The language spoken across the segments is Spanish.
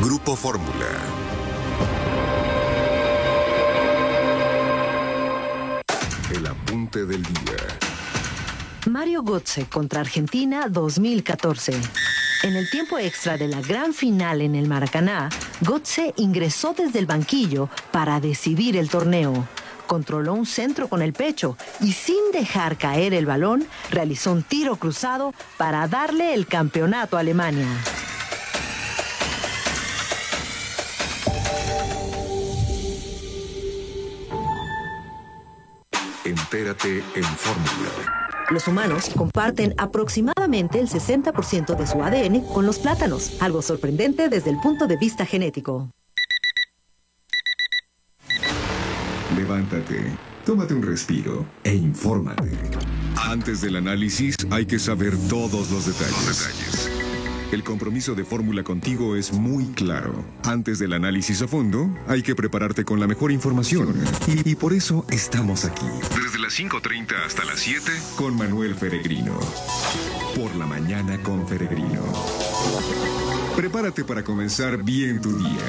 Grupo Fórmula. El apunte del día. Mario Götze contra Argentina 2014. En el tiempo extra de la gran final en el Maracaná, Götze ingresó desde el banquillo para decidir el torneo. Controló un centro con el pecho y sin dejar caer el balón, realizó un tiro cruzado para darle el campeonato a Alemania. Entérate en Fórmula. Los humanos comparten aproximadamente el 60% de su ADN con los plátanos, algo sorprendente desde el punto de vista genético. Levántate, tómate un respiro e infórmate. Antes del análisis hay que saber todos los detalles. El compromiso de Fórmula contigo es muy claro. Antes del análisis a fondo, hay que prepararte con la mejor información. Y por eso estamos aquí. Desde las 5:30 hasta las 7, con Manuel Peregrino. Por la mañana con Peregrino. Prepárate para comenzar bien tu día.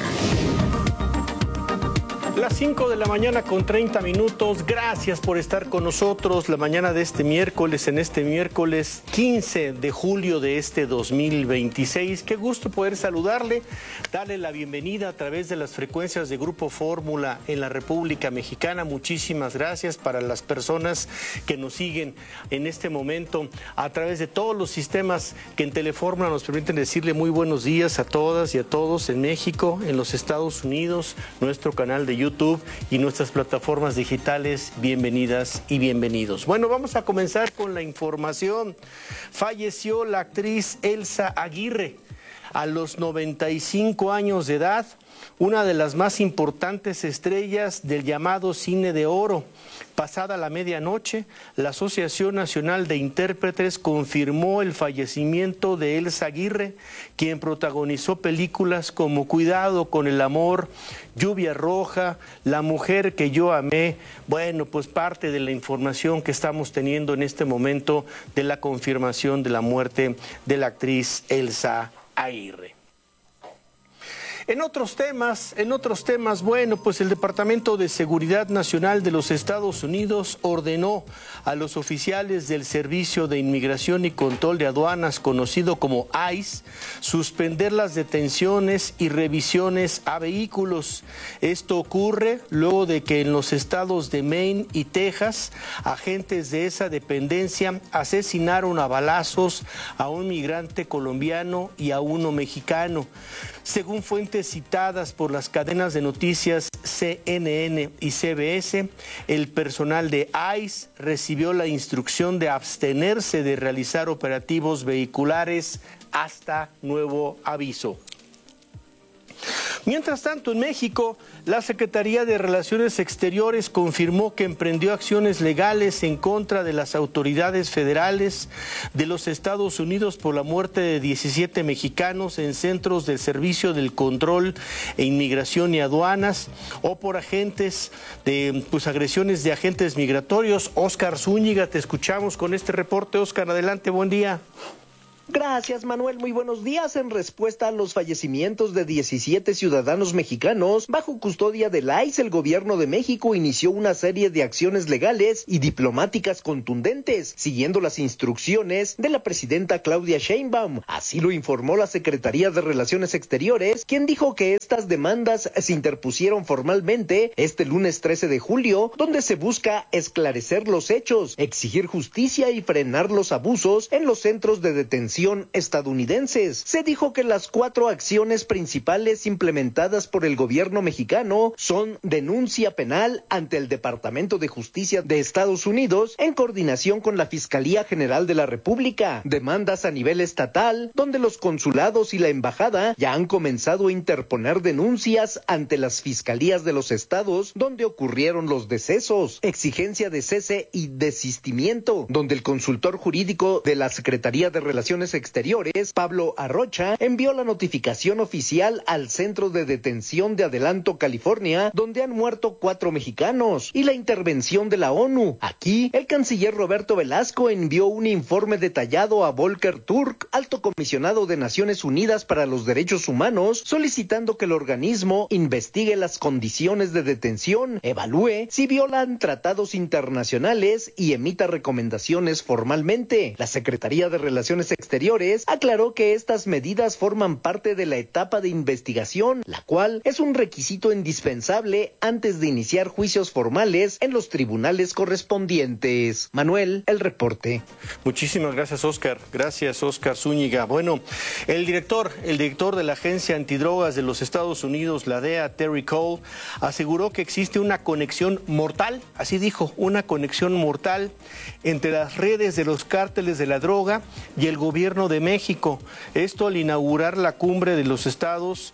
Las 5 de la mañana con 30 minutos. Gracias por estar con nosotros la mañana de este miércoles, en este miércoles 15 de julio de este 2026. Qué gusto poder saludarle, darle la bienvenida a través de las frecuencias de Grupo Fórmula en la República Mexicana. Muchísimas gracias para las personas que nos siguen en este momento a través de todos los sistemas que en Telefórmula nos permiten decirle muy buenos días a todas y a todos en México, en los Estados Unidos, nuestro canal de YouTube y nuestras plataformas digitales. Bienvenidas y bienvenidos. Bueno, vamos a comenzar con la información. Falleció la actriz Elsa Aguirre a los 95 años de edad, una de las más importantes estrellas del llamado cine de oro. Pasada la medianoche, la Asociación Nacional de Intérpretes confirmó el fallecimiento de Elsa Aguirre, quien protagonizó películas como Cuidado con el amor, Lluvia roja, La mujer que yo amé. Bueno, pues parte de la información que estamos teniendo en este momento de la confirmación de la muerte de la actriz Elsa Aguirre. En otros temas, bueno, pues el Departamento de Seguridad Nacional de los Estados Unidos ordenó a los oficiales del Servicio de Inmigración y Control de Aduanas, conocido como ICE, suspender las detenciones y revisiones a vehículos. Esto ocurre luego de que en los estados de Maine y Texas, agentes de esa dependencia asesinaron a balazos a un migrante colombiano y a uno mexicano. Según fuentes citadas por las cadenas de noticias CNN y CBS, el personal de ICE recibió la instrucción de abstenerse de realizar operativos vehiculares hasta nuevo aviso. Mientras tanto, en México, la Secretaría de Relaciones Exteriores confirmó que emprendió acciones legales en contra de las autoridades federales de los Estados Unidos por la muerte de 17 mexicanos en centros del Servicio del Control e Inmigración y Aduanas o por agresiones de agentes migratorios. Óscar Zúñiga, te escuchamos con este reporte. Óscar, adelante, buen día. Gracias, Manuel. Muy buenos días. En respuesta a los fallecimientos de 17 ciudadanos mexicanos bajo custodia del ICE, el gobierno de México inició una serie de acciones legales y diplomáticas contundentes, siguiendo las instrucciones de la presidenta Claudia Sheinbaum. Así lo informó la Secretaría de Relaciones Exteriores, quien dijo que estas demandas se interpusieron formalmente este lunes 13 de julio, donde se busca esclarecer los hechos, exigir justicia y frenar los abusos en los centros de detención estadounidenses. Se dijo que las 4 acciones principales implementadas por el gobierno mexicano son denuncia penal ante el Departamento de Justicia de Estados Unidos en coordinación con la Fiscalía General de la República, demandas a nivel estatal, donde los consulados y la embajada ya han comenzado a interponer interponer denuncias ante las fiscalías de los estados donde ocurrieron los decesos, exigencia de cese y desistimiento, donde el consultor jurídico de la Secretaría de Relaciones Exteriores, Pablo Arrocha, envió la notificación oficial al Centro de Detención de Adelanto, California, donde han muerto 4 mexicanos, y la intervención de la ONU. Aquí, el canciller Roberto Velasco envió un informe detallado a Volker Turk, alto comisionado de Naciones Unidas para los Derechos Humanos, solicitando que el organismo investigue las condiciones de detención, evalúe si violan tratados internacionales y emita recomendaciones formalmente. La Secretaría de Relaciones Exteriores aclaró que estas medidas forman parte de la etapa de investigación, la cual es un requisito indispensable antes de iniciar juicios formales en los tribunales correspondientes. Manuel, el reporte. Muchísimas gracias, Oscar. Gracias, Oscar Zúñiga. Bueno, el director de la Agencia Antidrogas de los Estados Unidos, la DEA, Terry Cole, aseguró que existe una conexión mortal, así dijo, una conexión mortal entre las redes de los cárteles de la droga y el gobierno de México. Esto al inaugurar la cumbre de los Estados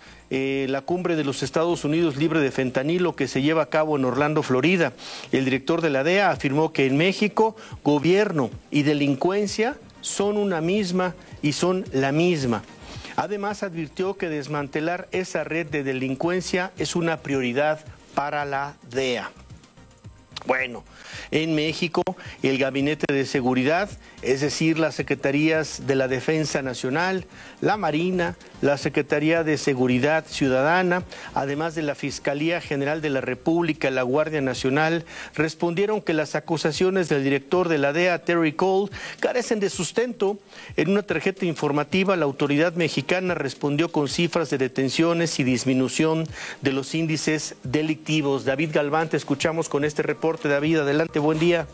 Unidos libre de fentanilo que se lleva a cabo en Orlando, Florida. El director de la DEA afirmó que en México, gobierno y delincuencia son una misma y son la misma. Además, advirtió que desmantelar esa red de delincuencia es una prioridad para la DEA. Bueno, en México, el Gabinete de Seguridad, es decir, las Secretarías de la Defensa Nacional, la Marina, la Secretaría de Seguridad Ciudadana, además de la Fiscalía General de la República y la Guardia Nacional, respondieron que las acusaciones del director de la DEA, Terry Cole, carecen de sustento. En una tarjeta informativa, la autoridad mexicana respondió con cifras de detenciones y disminución de los índices delictivos. David Galván, te escuchamos con este reporte. David, adelante, buen día.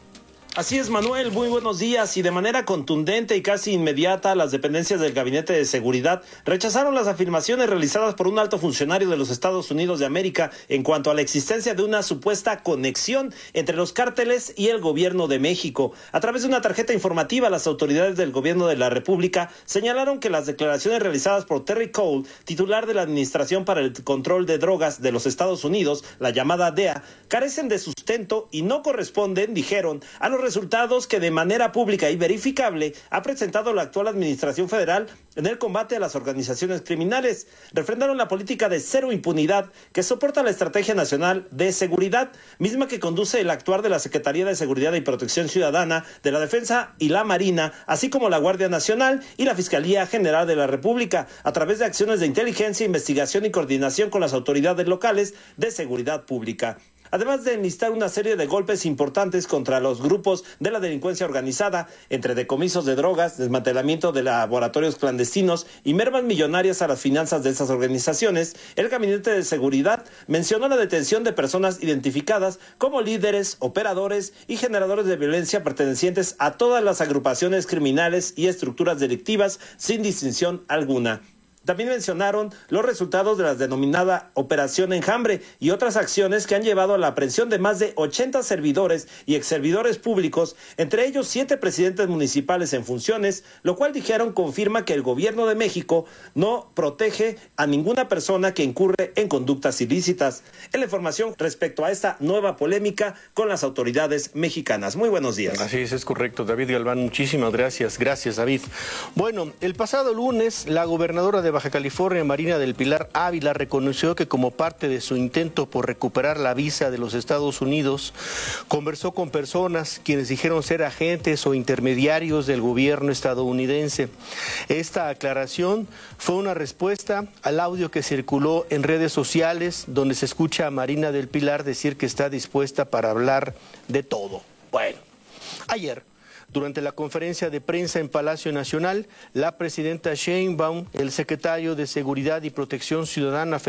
Así es, Manuel, muy buenos días. Y de manera contundente y casi inmediata, las dependencias del Gabinete de Seguridad rechazaron las afirmaciones realizadas por un alto funcionario de los Estados Unidos de América en cuanto a la existencia de una supuesta conexión entre los cárteles y el gobierno de México. A través de una tarjeta informativa, las autoridades del gobierno de la República señalaron que las declaraciones realizadas por Terry Cole, titular de la Administración para el Control de Drogas de los Estados Unidos, la llamada DEA, carecen de sustento y no corresponden, dijeron, a los resultados que de manera pública y verificable ha presentado la actual administración federal en el combate a las organizaciones criminales. Refrendaron la política de cero impunidad que soporta la Estrategia Nacional de Seguridad, misma que conduce el actuar de la Secretaría de Seguridad y Protección Ciudadana, de la Defensa y la Marina, así como la Guardia Nacional y la Fiscalía General de la República, a través de acciones de inteligencia, investigación y coordinación con las autoridades locales de seguridad pública. Además de enlistar una serie de golpes importantes contra los grupos de la delincuencia organizada, entre decomisos de drogas, desmantelamiento de laboratorios clandestinos y mermas millonarias a las finanzas de esas organizaciones, el Gabinete de Seguridad mencionó la detención de personas identificadas como líderes, operadores y generadores de violencia pertenecientes a todas las agrupaciones criminales y estructuras delictivas sin distinción alguna. También mencionaron los resultados de la denominada Operación Enjambre y otras acciones que han llevado a la aprehensión de más de 80 servidores y exservidores públicos, entre ellos 7 presidentes municipales en funciones, lo cual dijeron confirma que el gobierno de México no protege a ninguna persona que incurre en conductas ilícitas. En la información respecto a esta nueva polémica con las autoridades mexicanas. Muy buenos días. Así es correcto, David Galván, muchísimas gracias. Gracias, David. Bueno, el pasado lunes, la gobernadora de Baja California, Marina del Pilar Ávila, reconoció que como parte de su intento por recuperar la visa de los Estados Unidos, conversó con personas quienes dijeron ser agentes o intermediarios del gobierno estadounidense. Esta aclaración fue una respuesta al audio que circuló en redes sociales, donde se escucha a Marina del Pilar decir que está dispuesta para hablar de todo. Bueno, ayer, durante la conferencia de prensa en Palacio Nacional, la presidenta Sheinbaum, el secretario de Seguridad y Protección Ciudadana